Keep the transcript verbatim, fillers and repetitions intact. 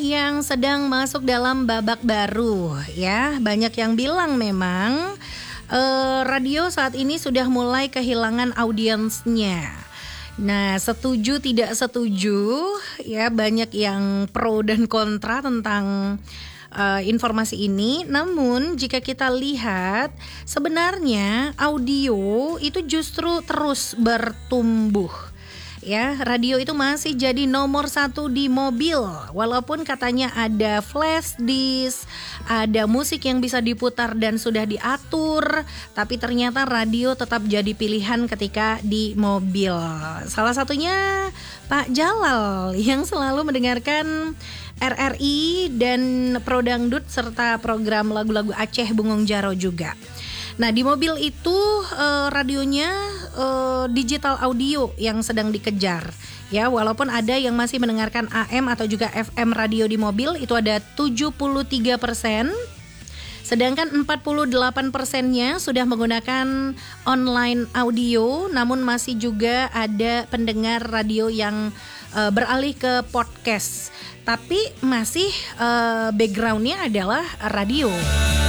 yang sedang masuk dalam babak baru ya. Banyak yang bilang memang eh, radio saat ini sudah mulai kehilangan audiensnya. Nah, setuju tidak setuju ya, banyak yang pro dan kontra tentang uh, informasi ini. Namun jika kita lihat sebenarnya audio itu justru terus bertumbuh. Ya, radio itu masih jadi nomor satu di mobil. Walaupun katanya ada flash disk, ada musik yang bisa diputar dan sudah diatur, tapi ternyata radio tetap jadi pilihan ketika di mobil. Salah satunya Pak Jalal yang selalu mendengarkan R R I dan Pro Dangdut serta program lagu-lagu Aceh Bungong Jaro juga. Nah, di mobil itu eh, radionya eh, digital audio yang sedang dikejar. Ya, walaupun ada yang masih mendengarkan A M atau juga F M radio di mobil, itu ada tujuh puluh tiga persen. Sedangkan empat puluh delapan persennya sudah menggunakan online audio, namun masih juga ada pendengar radio yang uh, beralih ke podcast. Tapi masih uh, backgroundnya adalah radio.